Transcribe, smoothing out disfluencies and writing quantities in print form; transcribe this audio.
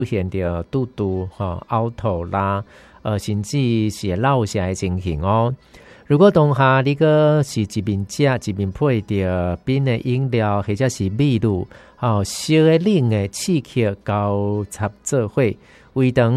出现着肚肚、凹头啦，甚至是落下的情形哦。如果当下你个是一面食一面配着冰的饮料，或者是米露，烧的冷的刺激交插做伙，胃肠